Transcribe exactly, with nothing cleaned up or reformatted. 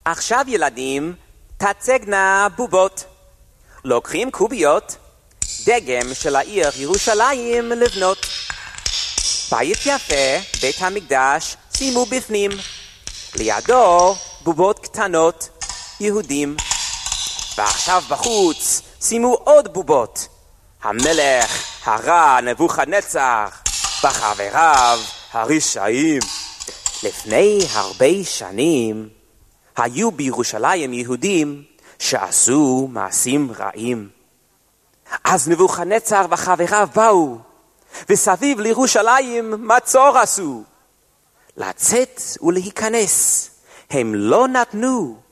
עכשיו ילדים, תצגנה בובות. לוקחים קוביות, דגם של העיר ירושלים לבנות. בית יפה, בית המקדש, שימו בפנים. לידו בובות קטנות, יהודים. ועכשיו בחוץ, שימו עוד בובות. המלך הרע נבוכדנצר, בחבריו הרשעים. לפני הרבה שנים, היו בירושלים יהודים שעשו מעשים רעים. אז נבוכדנצר וחבריו באו, וסביב לירושלים מצור עשו. לצאת ולהיכנס הם לא נתנו,